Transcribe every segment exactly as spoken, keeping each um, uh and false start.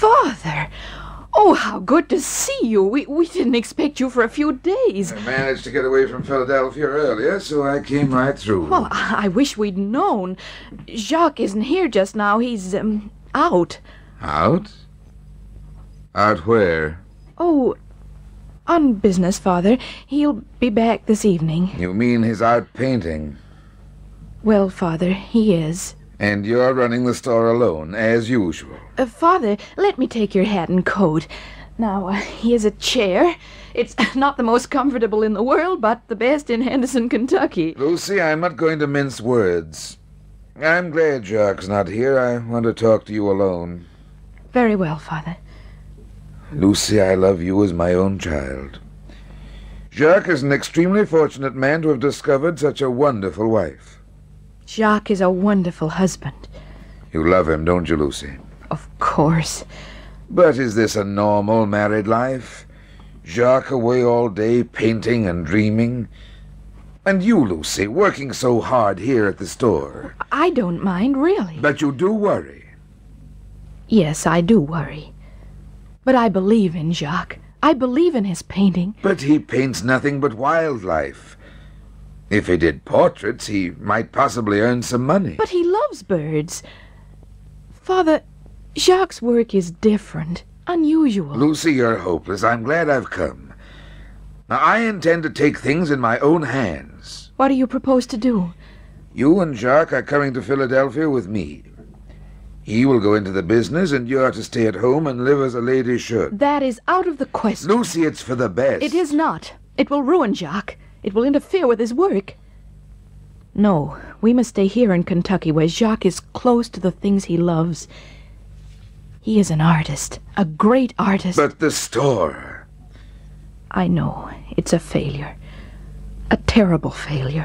Father! Oh, how good to see you. We, we didn't expect you for a few days. I managed to get away from Philadelphia earlier, so I came right through. Well, I, I wish we'd known. Jacques isn't here just now. He's, um, out. Out? Out where? Oh, on business, Father. He'll be back this evening. You mean he's out painting? Well, Father, he is. And you're running the store alone, as usual. Uh, Father, let me take your hat and coat. Now, uh, here's a chair. It's not the most comfortable in the world, but the best in Henderson, Kentucky. Lucy, I'm not going to mince words. I'm glad Jacques not here. I want to talk to you alone. Very well, Father. Lucy, I love you as my own child. Jacques is an extremely fortunate man to have discovered such a wonderful wife. Jacques is a wonderful husband. You love him, don't you, Lucy? Of course. But is this a normal married life? Jacques away all day painting and dreaming? And you, Lucy, working so hard here at the store. I don't mind, really. But you do worry. Yes, I do worry. But I believe in Jacques. I believe in his painting. But he paints nothing but wildlife. If he did portraits, he might possibly earn some money. But he loves birds. Father, Jacques' work is different, unusual. Lucy, you're hopeless. I'm glad I've come. Now, I intend to take things in my own hands. What do you propose to do? You and Jacques are coming to Philadelphia with me. He will go into the business, and you are to stay at home and live as a lady should. That is out of the question. Lucy, it's for the best. It is not. It will ruin Jacques. It will interfere with his work. No, we must stay here in Kentucky, where Jacques is close to the things he loves. He is an artist, a great artist. But the store... I know. It's a failure. A terrible failure.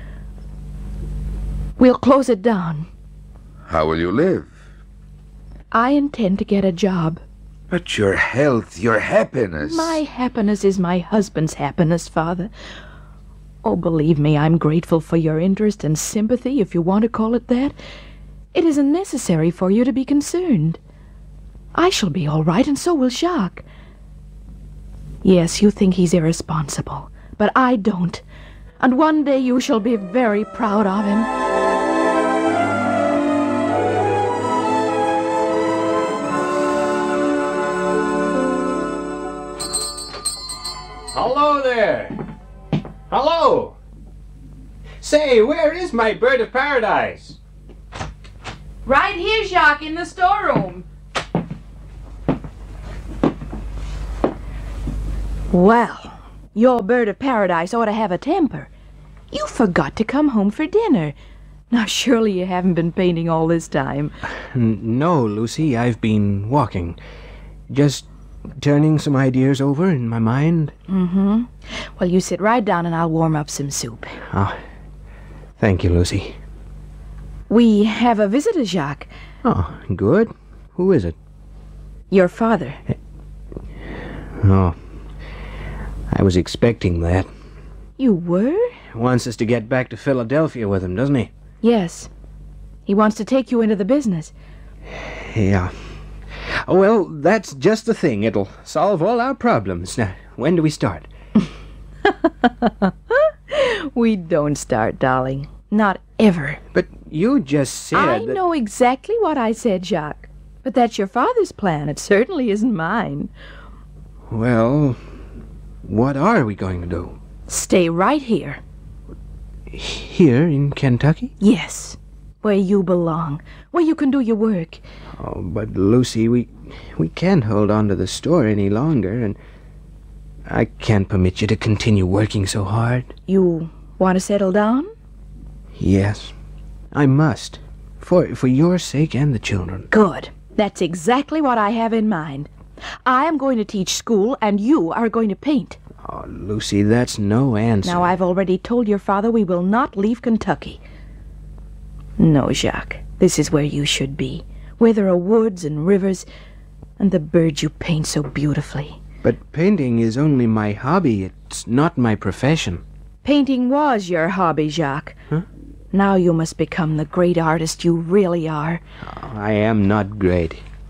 We'll close it down. How will you live? I intend to get a job. But your health, your happiness... My happiness is my husband's happiness, Father. Oh, believe me, I'm grateful for your interest and sympathy, if you want to call it that. It isn't necessary for you to be concerned. I shall be all right, and so will Jacques. Yes, you think he's irresponsible, but I don't. And one day you shall be very proud of him. Hello there. Hello. Say, where is my bird of paradise? Right here, Jacques, in the storeroom. Well, your bird of paradise ought to have a temper. You forgot to come home for dinner. Now, surely you haven't been painting all this time. No, Lucy, I've been walking. Just turning some ideas over in my mind. Mm-hmm. Well, you sit right down and I'll warm up some soup. Oh, thank you, Lucy. We have a visitor, Jacques. Oh, good. Who is it? Your father. Oh, I was expecting that. You were? Wants us to get back to Philadelphia with him, doesn't he? Yes. He wants to take you into the business. Yeah. Oh, well, that's just the thing. It'll solve all our problems. Now, when do we start? We don't start, darling. Not ever. But you just said I that... know exactly what I said, Jacques. But that's your father's plan. It certainly isn't mine. Well, what are we going to do? Stay right here. Here in Kentucky? Yes. Where you belong. Where you can do your work. Oh, but Lucy, we we can't hold on to the store any longer, and I can't permit you to continue working so hard. You want to settle down? Yes, I must. For for your sake and the children. Good. That's exactly what I have in mind. I am going to teach school, and you are going to paint. Oh, Lucy, that's no answer. Now, I've already told your father we will not leave Kentucky. No, Jacques, this is where you should be, where there are woods and rivers, and the birds you paint so beautifully. But painting is only my hobby. It's not my profession. Painting was your hobby, Jacques. Huh? Now you must become the great artist you really are. Oh, I am not great.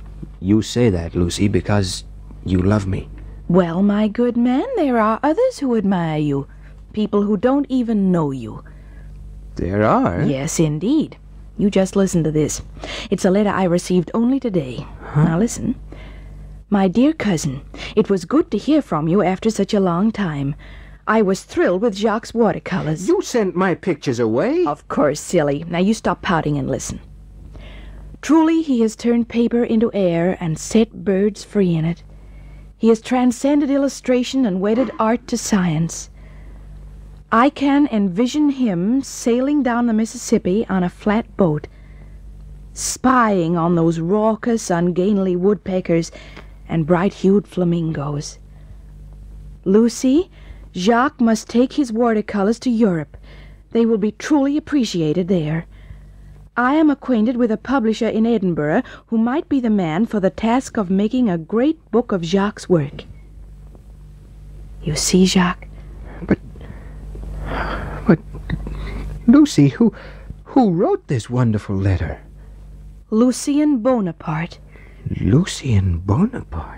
You say that, Lucy, because you love me. Well, my good man, there are others who admire you. People who don't even know you. There are? Yes, indeed. You just listen to this. It's a letter I received only today. Huh? Now listen. My dear cousin, it was good to hear from you after such a long time. I was thrilled with Jacques' watercolors. You sent my pictures away? Of course, silly. Now you stop pouting and listen. Truly he has turned paper into air and set birds free in it. He has transcended illustration and wedded art to science. I can envision him sailing down the Mississippi on a flat boat, spying on those raucous, ungainly woodpeckers and bright-hued flamingos. Lucy, Jacques must take his watercolors to Europe. They will be truly appreciated there. I am acquainted with a publisher in Edinburgh who might be the man for the task of making a great book of Jacques' work. You see, Jacques? But, but, Lucy, who, who wrote this wonderful letter? Lucien Bonaparte. Lucien Bonaparte?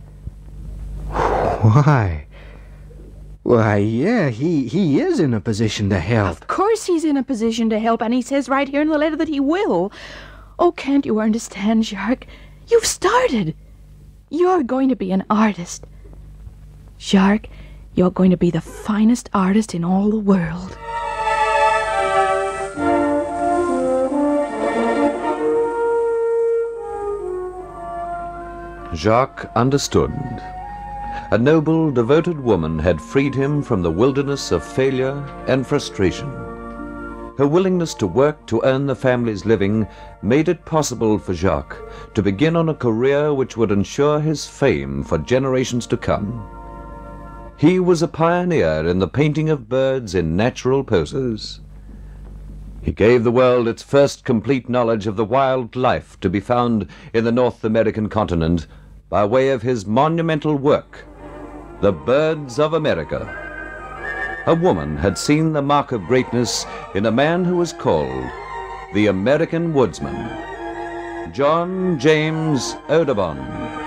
Why? Why, yeah, he, he is in a position to help. Of course he's in a position to help, and he says right here in the letter that he will. Oh, can't you understand, Jacques? You've started. You're going to be an artist. Jacques, you're going to be the finest artist in all the world. Jacques understood. A noble, devoted woman had freed him from the wilderness of failure and frustration. Her willingness to work to earn the family's living made it possible for Jacques to begin on a career which would ensure his fame for generations to come. He was a pioneer in the painting of birds in natural poses. He gave the world its first complete knowledge of the wild life to be found in the North American continent by way of his monumental work, The Birds of America. A woman had seen the mark of greatness in a man who was called the American Woodsman, John James Audubon.